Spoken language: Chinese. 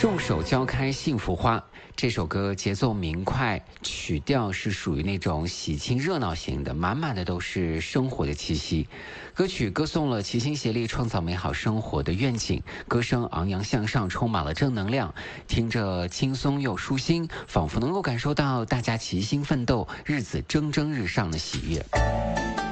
众手浇开幸福花。这首歌节奏明快，曲调是属于那种喜庆热闹型的，满满的都是生活的气息。歌曲歌颂了齐心协力创造美好生活的愿景，歌声昂扬向上，充满了正能量，听着轻松又舒心，仿佛能够感受到大家齐心奋斗、日子蒸蒸日上的喜悦。